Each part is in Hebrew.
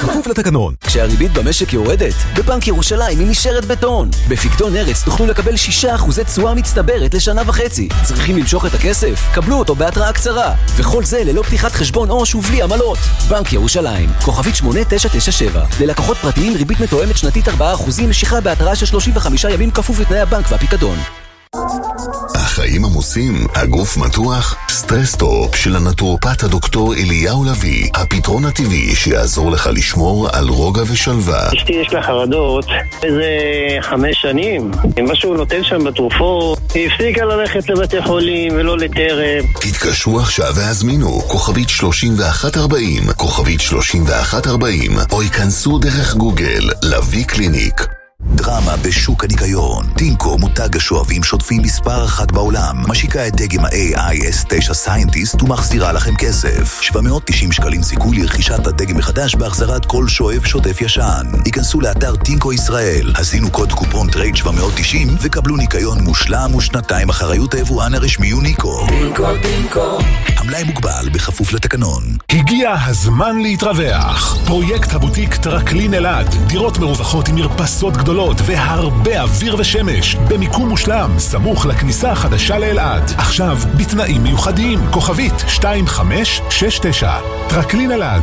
כפוף לתקנון. כשהריבית במשק יורדת, בבנק ירושלים היא נשארת בטון. בפיקדון ארץ תוכלו לקבל 6% תשואה מצטברת לשנה וחצי. צריכים למשוך את הכסף? קבלו אותו בהתראה קצרה. וכל זה ללא פתיחת חשבון עו"ש ובלי עמלות. בנק ירושלים, כוכבית 8997. ללקוחות פרטיים ריבית מתואמת שנתית 4%, משיכה בהתראה של 35 ימים כפוף לתנאי הבנק והפיקדון. החיים עמוסים, הגוף מתוח? סטרסטופ של הנטורופט הדוקטור אליהו לוי, הפתרון הטבעי שיעזור לך לשמור על רוגע ושלווה. אשתי יש לה חרדות איזה 5 שנים, משהו נותן שם בתרופות, היא הפסיקה ללכת לבתי חולים ולא לטרם. תתקשרו עכשיו והזמינו כוכבית 3140, כוכבית 3140, או ייכנסו דרך גוגל לוי קליניק. דרמה בשוק הניקיון. טינקו, מותג השואבים שוטפים מספר 1 בעולם, משיקה את דגם ה-AI S9 Scientist ומחזירה לכם כסף. 790 שקלים סיכוי לרכישת הדגם מחדש בהחזרת כל שואב שוטף ישן. היכנסו לאתר טינקו ישראל, הזינו קוד קופון טרייד 790 וקבלו ניקיון מושלם ושנתיים אחריות היבואן הרשמי יוניקו. טינקו. המלאי מוגבל בכפוף לתקנון. הגיע הזמן להתרווח. פרויקט הבוטיק טרקלין אלעד, דירות מרווחות עם מרפסות גדולות והרבה אוויר ושמש, במיקום מושלם, סמוך לכניסה החדשה לאלעד. עכשיו בתנאים מיוחדים. כוכבית 2569. טרקלין אלעד.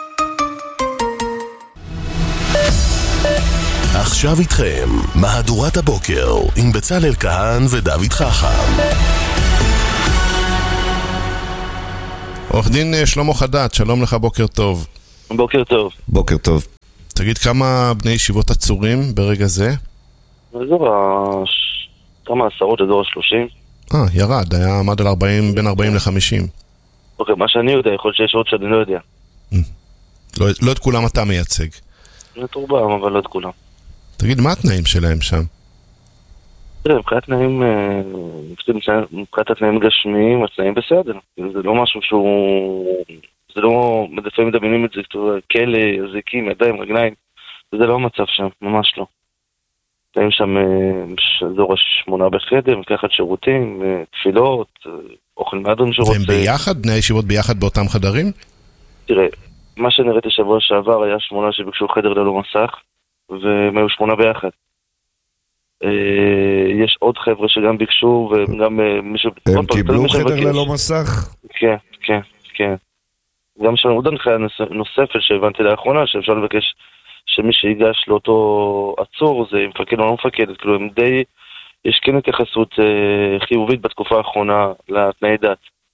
עכשיו איתכם מהדורת הבוקר עם בצלאל כהן ודוד חכם. עורך דין שלמה חדד, שלום לך, בוקר טוב. בוקר טוב. בוקר טוב. תגיד, כמה בני ישיבות עצורים ברגע זה? כמה עשרות, אזור ה-30. ירד, היה עמד על 40, בין 40 ל-50. אוקיי, מה שאני יודע, יכול להיות שיש עוד שאני לא יודע. לא את כולם אתה מייצג. את רובם, אבל לא את כולם. תגיד, מה התנאים שלהם שם? תראה, מבחינת התנאים גשמיים, התנאים בסדר. זה לא משהו שהוא... זה לא... לפעמים מדמיינים את זה, כלא, זיקים, ידיים, רגליים. זה לא המצב שם, ממש לא. תנאים שם אזור 8 בחדר, מקחת שירותים, תפילות, אוכל מהדון שרוצה. והם ביחד? בני הישיבות ביחד באותם חדרים? תראה, מה שנראיתי שבוע שעבר היה 8 שביקשו חדר ללא מסך, והם היו 8 ביחד. יש עוד חבר'ה שגם ביקשו, וגם מישהו... הם קיבלו חדר ללא מסך? כן, כן, כן. גם שם עוד הנחיה נוספת שהבנתי לאחרונה, שאפשר לבקש שמי שיגש לאותו עצור, זה מפקד או לא מפקד, כאילו הם די... יש כן התייחסות חיובית בתקופה האחרונה לתנאי דת.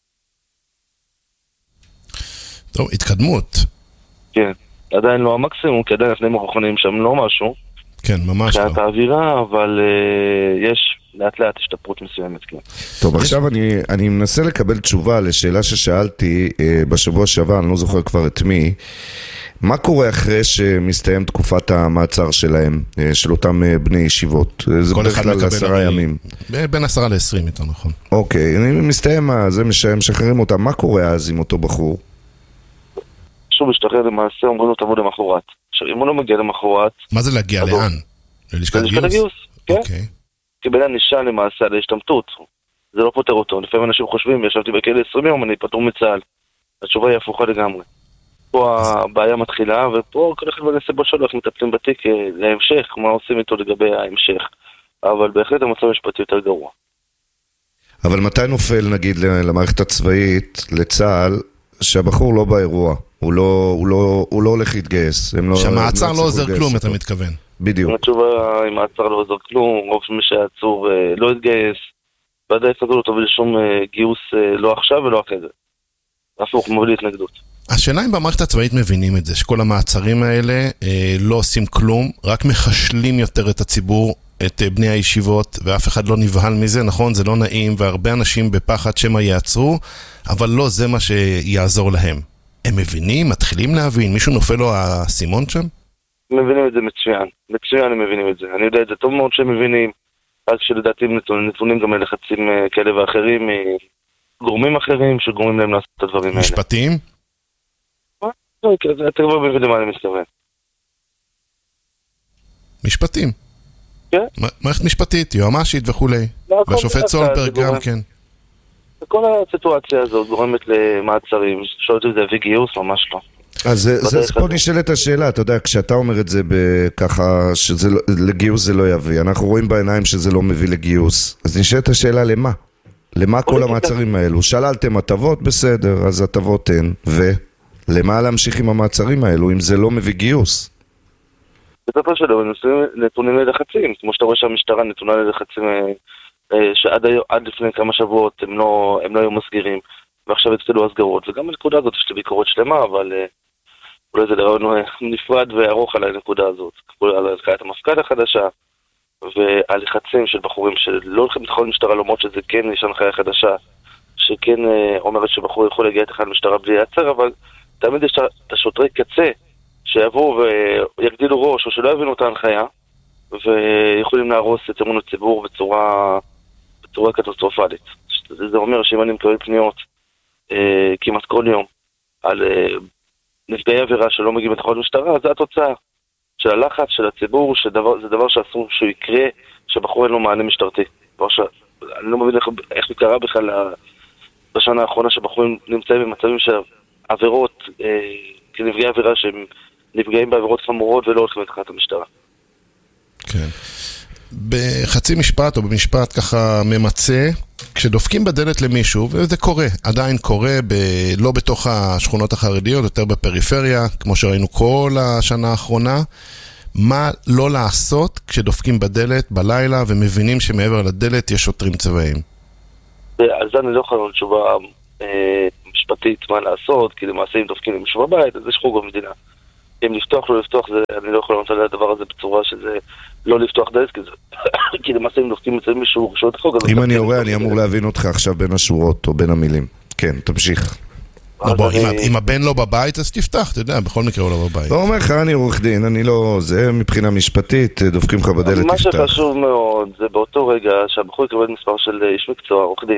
טוב, התקדמות. כן, עדיין לא המקסימום, כי עדיין התנאים הרוחניים שם לא משהו. כן, ממש לא. מבחינת האווירה, אבל יש לאט לאט השתפרות מסוימת, כן. טוב, עכשיו אני מנסה לקבל תשובה לשאלה ששאלתי בשבוע שעבר, אני לא זוכר כבר את מי. מה קורה אחרי שמסתיים תקופת המעצר שלהם, של אותם בני ישיבות? זה בדרך כלל 10 ימים. בין 10 ל-20 יותר נכון. אוקיי, מסתיים, זה משחררים אותם. מה קורה אז עם אותו בחור? שוב משתחרר למעשה, אומרים לו תבוא למחרת. עכשיו, אם הוא לא מגיע למחרת... מה זה להגיע? לאן? ללשכת גיוס? כן. כי בן נשאל למעשה על ההשתמטות. זה לא פותר אותו. לפעמים אנשים חושבים, ישבתי בכלא 20 יום, אני פטור מצה"ל. התשובה היא הפוכה לגמרי. פה הבעיה מתחילה, ופה כל אחד בנסיבות שלו, איך מטפלים בתיק להמשך, מה עושים איתו לגבי ההמשך. אבל בהחלט המצב המשפטי יותר גרוע. אבל מתי נופל, נגיד, למערכת הצבאית, לצה"ל, שהבחור לא באירוע? הוא לא הולך להתגייס. שהמעצר לא עוזר כלום, אתה מתכוון. בדיוק. התשובה, אם מעצר לא עוזר כלום, רוב מי שהעצור לא התגייס, ועדיין יסגרו אותו ולשום גיוס לא עכשיו ולא אחרי זה. הפוך, מוביל התנגדות. השאלה אם במערכת הצבאית מבינים את זה, שכל המעצרים האלה לא עושים כלום, רק מחשלים יותר את הציבור, את בני הישיבות, ואף אחד לא נבהל מזה, נכון? זה לא נעים, והרבה אנשים בפחד שמה יעצרו, אבל לא זה מה שיעזור להם. הם מבינים? מתחילים להבין? מישהו נופל לו הסימון שם? מבינים את זה מצוין. מצוין הם מבינים את זה. אני יודע את זה טוב מאוד שהם מבינים, רק שלדעתי נתונים גם ללחצים כאלה ואחרים, גורמים אחרים שגורמים להם לעשות את הדברים האלה. משפטיים? אתה כבר מבין למה אני מתכוון. משפטים? כן. מערכת משפטית, יועמשית וכולי. והשופט סולברג גם כן. כל הסיטואציה הזאת גורמת למעצרים, שואלת אם זה הביא גיוס, ממש לא. אז פה נשאלת השאלה, אתה יודע, כשאתה אומר את זה ככה, לגיוס זה לא יביא, אנחנו רואים בעיניים שזה לא מביא לגיוס, אז נשאלת השאלה למה? למה כל המעצרים האלו? שללתם הטבות, בסדר, אז הטבות אין, ולמה להמשיך עם המעצרים האלו אם זה לא מביא גיוס? בסופו של דבר נתונים ללחצים, כמו שאתה רואה שהמשטרה נתונה ללחצים שעד לפני כמה שבועות הם לא היו מסגירים, ועכשיו התחילו הסגרות, וגם הנקודה הזאת יש לי ביקורת שלמה, אבל אולי זה לרעיון נפרד וארוך על הנקודה הזאת, על הנחיית המפקד החדשה, והלחצים של בחורים שלא הולכים לתחול משטרה, למרות שזה כן יש הנחיה חדשה, שכן אומרת שבחור יכול להגיע לתחנת משטרה בלי יעצר, אבל תמיד יש את השוטרי קצה, שיבואו ויגדילו ראש, או שלא יבינו את ההנחיה, ויכולים להרוס את אמון הציבור בצורה קטסטרופלית. זה אומר שאם אני מקבל פניות כמעט כל יום על נפגעי עבירה שלא מגיעים לתחנת משטרה, זה התוצאה של הלחץ של הציבור, זה דבר שאסור שהוא יקרה, שבחור אין לו מענה משטרתי. אני לא מבין איך זה קרה בכלל בשנה האחרונה, שבחורים נמצאים במצבים שעבירות, כנפגעי עבירה שהם נפגעים בעבירות חמורות ולא הולכים לתחנת המשטרה. כן. בחצי משפט או במשפט ככה ממצא, כשדופקים בדלת למישהו, וזה קורה, עדיין קורה, לא בתוך השכונות החרדיות, יותר בפריפריה, כמו שראינו כל השנה האחרונה, מה לא לעשות כשדופקים בדלת בלילה ומבינים שמעבר לדלת יש שוטרים צבאיים? על זה אני לא יכול לענות תשובה משפטית מה לעשות, כי למעשה אם דופקים למישהו בבית, אז יש חוק במדינה. אם לפתוח, לא לפתוח, אני לא יכול לענות על הדבר הזה בצורה שזה לא לפתוח דלת, כי למעשה אם דופקים אצל מישהו רשויות החוק... אם אני הורה, אני אמור להבין אותך עכשיו בין השורות או בין המילים. כן, תמשיך. אם הבן לא בבית, אז תפתח, אתה יודע, בכל מקרה הוא לא בבית. לא אומר לך, אני עורך דין, אני לא... זה מבחינה משפטית, דופקים לך בדלת, תפתח. מה שחשוב מאוד, זה באותו רגע שהבחור יקבל מספר של איש מקצוע, עורך דין,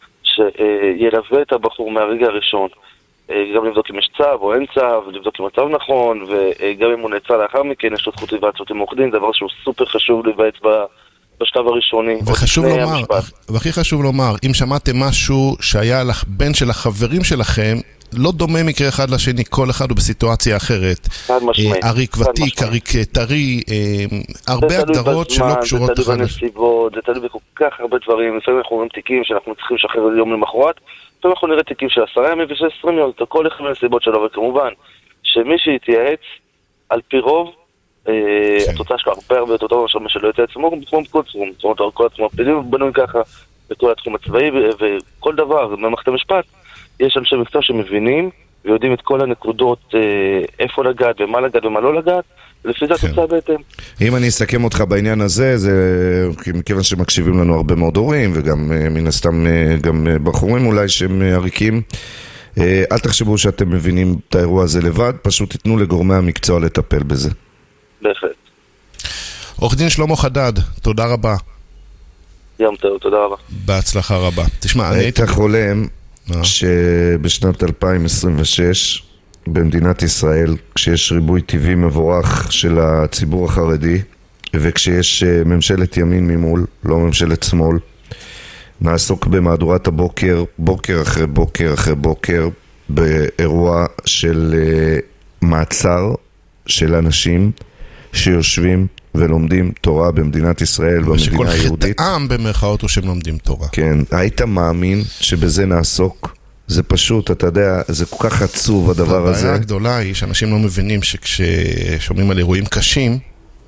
שילווה את הבחור מהרגע הראשון, גם לבדוק אם יש צו או אין צו, לבדוק אם הצו נכון, וגם אם הוא נעצר לאחר מכן, יש לו זכות להיוועצות עם עורך דין, דבר שהוא סופר חשוב להיוועץ בשלב הראשוני. והכי חשוב לומר, אם שמעתם משהו שהיה בן של החברים שלכם, לא דומה מקרה אחד לשני, כל אחד הוא בסיטואציה אחרת. אריק ותיק, אריק טרי, הרבה הגדרות שלא קשורות אחד. זה תלוי בנסיבות, זה תלוי בכל כך הרבה דברים. לפעמים אנחנו רואים תיקים שאנחנו צריכים לשחרר יום למחרת, לפעמים אנחנו נראה תיקים של 10 ימים ו-20 יום, כל אחד מהנסיבות שלו, וכמובן, שמי שיתייעץ על פי רוב, התוצאה שלו הרבה יותר טוב מאשר מי שלא יתייעץ, כמו בכל תחום, כל התחום הפנימי בנוי ככה, בכל התחום הצבאי וכל דבר, במערכת המשפט, יש אנשי מקצוע שמבינים ויודעים את כל הנקודות, איפה לגעת ומה לגעת ומה לא לגעת, ולפי זה התוצאה בהתאם. אם אני אסכם אותך בעניין הזה, זה מכיוון שמקשיבים לנו הרבה מאוד הורים, וגם מן הסתם גם בחורים אולי שהם עריקים, אל תחשבו שאתם מבינים את האירוע הזה לבד, פשוט תיתנו לגורמי המקצוע לטפל בזה. בהחלט. עורך דין שלמה חדד, תודה רבה. יום טוב, תודה רבה. בהצלחה רבה. תשמע, אני הייתי חולם שבשנת 2026 במדינת ישראל, כשיש ריבוי טבעי מבורך של הציבור החרדי, וכשיש ממשלת ימין ממול, לא ממשלת שמאל, נעסוק במהדורת הבוקר, בוקר אחרי בוקר אחרי בוקר, באירוע של מעצר של אנשים שיושבים ולומדים תורה במדינת ישראל, במדינה היהודית. שכל חטאם במרכאות הוא שהם לומדים תורה. כן, היית מאמין שבזה נעסוק? זה פשוט, אתה יודע, זה כל כך עצוב הדבר הזה. הבעיה הגדולה היא שאנשים לא מבינים שכששומעים על אירועים קשים,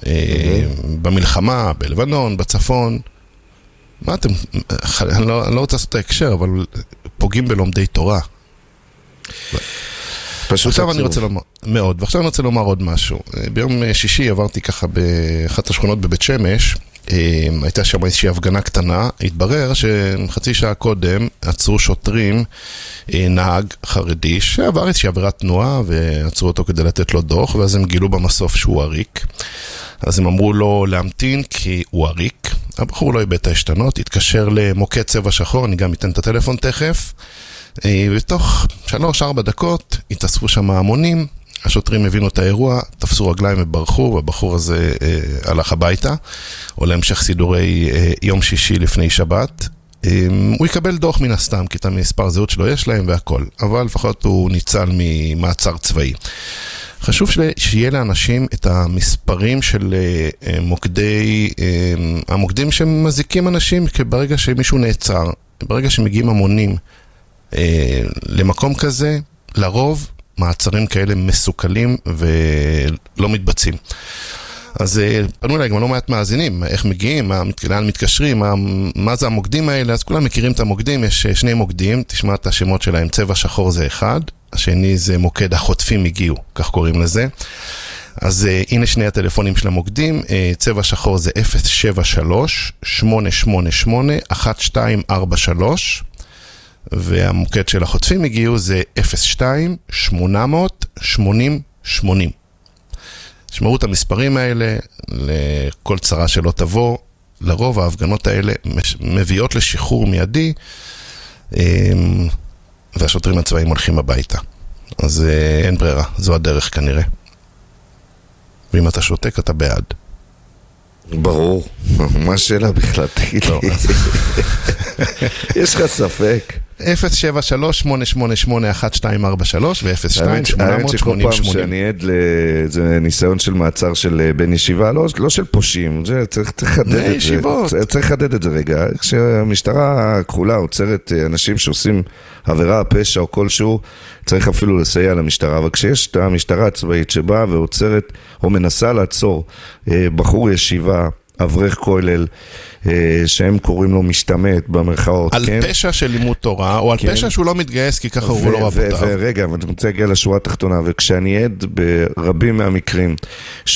במלחמה, בלבנון, בצפון, מה אתם, אני לא רוצה לעשות את ההקשר, אבל פוגעים בלומדי תורה. עכשיו אני רוצה לומר, מאוד, ועכשיו אני רוצה לומר עוד משהו. ביום שישי עברתי ככה באחת השכונות בבית שמש, הייתה שם איזושהי הפגנה קטנה, התברר שחצי שעה קודם עצרו שוטרים נהג חרדי שעבר איזושהי עבירת תנועה ועצרו אותו כדי לתת לו דוח, ואז הם גילו במסוף שהוא עריק. אז הם אמרו לו להמתין כי הוא עריק. הבחור לא איבד את ההשתנות, התקשר למוקד צבע שחור, אני גם אתן את הטלפון תכף. בתוך 3-4 דקות התאספו שם המונים, השוטרים הבינו את האירוע, תפסו רגליים וברחו, והבחור הזה הלך הביתה, או להמשך סידורי יום שישי לפני שבת. הוא יקבל דוח מן הסתם, כי את המספר זהות שלו יש להם והכל, אבל לפחות הוא ניצל ממעצר צבאי. חשוב שיהיה לאנשים את המספרים של המוקדים שמזיקים אנשים, כי ברגע שמישהו נעצר, ברגע שמגיעים המונים למקום כזה, לרוב מעצרים כאלה מסוכלים ולא מתבצעים. אז פנו אליי גם לא מעט מאזינים, איך מגיעים, לאן מתקשרים, מה זה המוקדים האלה, אז כולם מכירים את המוקדים, יש שני מוקדים, תשמע את השמות שלהם, צבע שחור זה אחד, השני זה מוקד החוטפים הגיעו, כך קוראים לזה. אז הנה שני הטלפונים של המוקדים, צבע שחור זה 073-888-1243, והמוקד של החוטפים הגיעו זה 02-800-80-80. שמעו את המספרים האלה, לכל צרה שלא תבוא, לרוב ההפגנות האלה מביאות לשחרור מיידי, והשוטרים הצבאיים הולכים הביתה. אז אין ברירה, זו הדרך כנראה. ואם אתה שותק, אתה בעד. ברור, מה השאלה בכלל? תגיד לי. יש לך ספק? 073-888-1243 ו-02-800-8080. האמת שכל פעם שאני עד לאיזה ניסיון של מעצר של בן ישיבה, לא של פושעים, צריך לחדד את זה. צריך לחדד את זה רגע. כשהמשטרה הכחולה עוצרת אנשים שעושים עבירה, פשע או כלשהו, צריך אפילו לסייע למשטרה. אבל כשיש את המשטרה הצבאית שבאה ועוצרת או מנסה לעצור בחור ישיבה, אברך כולל, שהם קוראים לו משתמט במרכאות. על כן? פשע של לימוד תורה, או על כן. פשע שהוא לא מתגייס, כי ככה הוא לא רבותיו. ורגע, אני רוצה להגיע לשורה התחתונה, וכשאני עד ברבים מהמקרים,